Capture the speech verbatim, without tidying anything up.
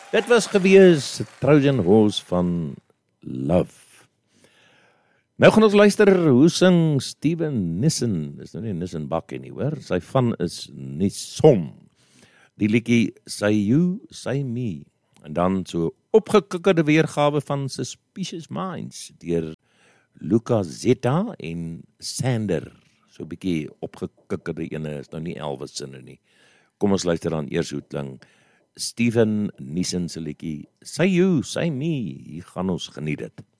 Dit was gewees Trojan Horse van Love. Nou gaan ons luister, hoe sing Steven Nissen, is nou nie Nissen Bakke nie hoor, sy van is Nisson. Die liedjie Say You, Say Me, en dan so opgekikkerde weergawe van Suspicious Minds, deur Luca Zeta en Sander, so bykie opgekikkerde ene, is nou nie Elvis sinne nie. Kom ons luister dan eers hoe klink Steven Nissen se liedjie Say You, Say Me, hier gaan ons geniet dit.